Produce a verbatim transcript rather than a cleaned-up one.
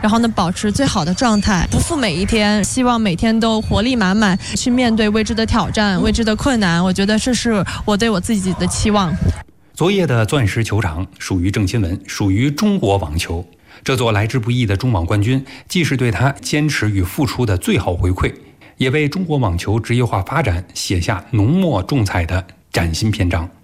然后呢保持最好的状态，不负每一天，希望每天都活力满满，去面对未知的挑战、未知的困难。我觉得这是我对我自己的期望。 昨夜的钻石球场属于郑钦文，属于中国网球。这座来之不易的中网冠军，既是对他坚持与付出的最好回馈，也为中国网球职业化发展写下浓墨重彩的崭新篇章。